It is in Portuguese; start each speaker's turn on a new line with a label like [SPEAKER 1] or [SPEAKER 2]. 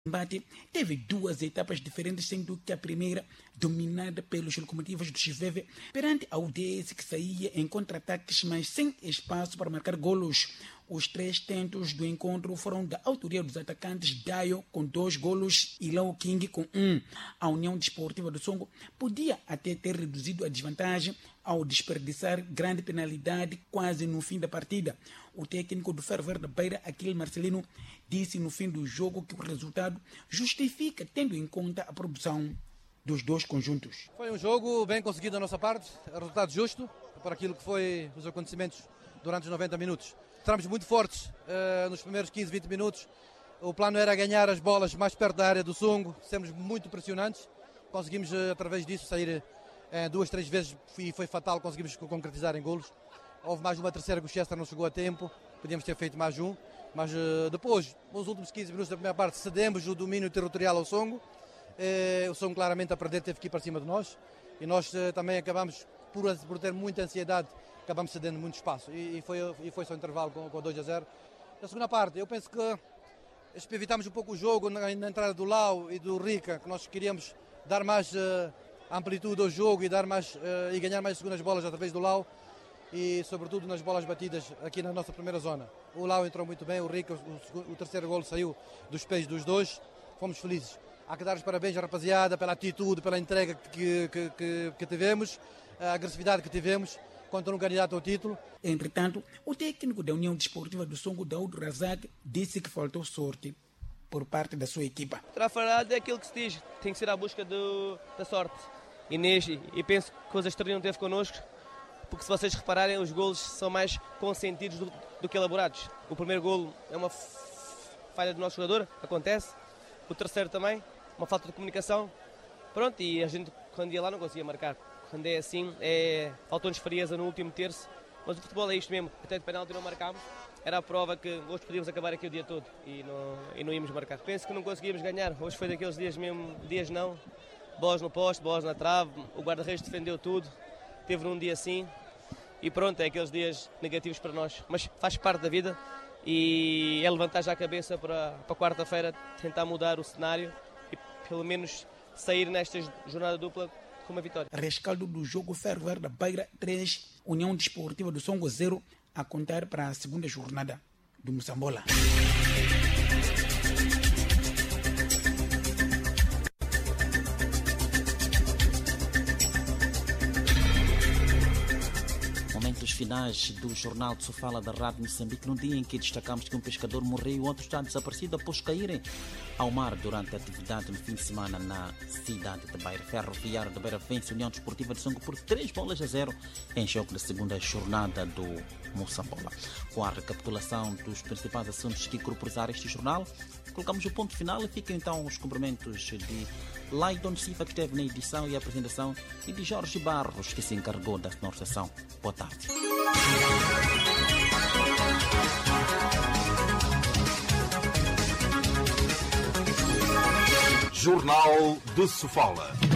[SPEAKER 1] O embate teve duas etapas diferentes, sendo que a primeira dominada pelos locomotivas do Chiveve perante a UDS, que saía em contra-ataques, mas sem espaço para marcar golos. Os três tentos do encontro foram da autoria dos atacantes Dayo com 2 golos e Lau King com 1. A União Desportiva do Songo podia até ter reduzido a desvantagem ao desperdiçar grande penalidade quase no fim da partida. O técnico do Ferro Verde da Beira, Aquile Marcelino, disse no fim do jogo que o resultado justifica, tendo em conta a produção dos dois conjuntos.
[SPEAKER 2] Foi um jogo bem conseguido da nossa parte, resultado justo por aquilo que foi os acontecimentos durante os 90 minutos. Entramos muito fortes nos primeiros 15, 20 minutos. O plano era ganhar as bolas mais perto da área do Songo, sermos muito pressionantes. Conseguimos, através disso, sair 2, 3 vezes e foi fatal, conseguimos concretizar em golos. Houve mais uma terceira que o Chester não chegou a tempo, podíamos ter feito mais um, mas depois, nos últimos 15 minutos da primeira parte, cedemos o domínio territorial ao Songo. O Songo claramente a perder teve que ir para cima de nós e nós também acabamos, por ter muita ansiedade, acabamos cedendo muito espaço e foi só intervalo com 2-0. Na segunda parte, eu penso que evitámos um pouco o jogo na entrada do Lau e do Rica, que nós queríamos dar mais amplitude ao jogo e, e ganhar mais segundas bolas através do Lau e sobretudo nas bolas batidas aqui na nossa primeira zona. O Lau entrou muito bem, o Rica, o terceiro golo saiu dos pés dos dois, fomos felizes. Há que dar os parabéns à rapaziada pela atitude, pela entrega que tivemos, a agressividade que tivemos contra um candidato ao título.
[SPEAKER 1] Entretanto, o técnico da União Desportiva do Songo, Daúdo Razak, disse que faltou sorte por parte da sua equipa.
[SPEAKER 3] Trafarado é aquilo que se diz, tem que ser à busca da sorte. E penso que o Extremo não teve connosco, porque se vocês repararem, os golos são mais consentidos do que elaborados. O primeiro golo é uma falha do nosso jogador, acontece. O terceiro também, uma falta de comunicação. Pronto, e a gente, quando ia lá, não conseguia marcar. Quando é assim, faltou-nos frieza no último terço. Mas o futebol é isto mesmo. Até de penalti não marcámos. Era a prova que hoje podíamos acabar aqui o dia todo e não íamos marcar. Penso que não conseguíamos ganhar. Hoje foi daqueles dias mesmo, dias não. Bolas no poste, bolas na trave. O guarda-redes defendeu tudo. Teve um dia assim. E pronto, é aqueles dias negativos para nós. Mas faz parte da vida. E é levantar já a cabeça para quarta-feira, tentar mudar o cenário e pelo menos sair nesta jornada dupla com uma vitória.
[SPEAKER 1] Rescaldo do jogo Ferro Verde da Beira 3, União Desportiva do Songo 0, a contar para a segunda jornada do Moçambola.
[SPEAKER 4] Momentos finais do Jornal de Sofala da Rádio Moçambique, num dia em que destacamos que um pescador morreu e outro está desaparecido após caírem ao mar durante a atividade no fim de semana na cidade de Beira. Ferroviário de Beira vence a União Desportiva de Songo por 3-0 em jogo da segunda jornada do Moçambola. Com a recapitulação dos principais assuntos que incorporar este jornal, colocamos o ponto final e ficam então os cumprimentos de Laidon Silva, que esteve na edição e apresentação, e de Jorge Barros, que se encarregou da sonorização. Boa tarde.
[SPEAKER 5] Jornal de Sofala.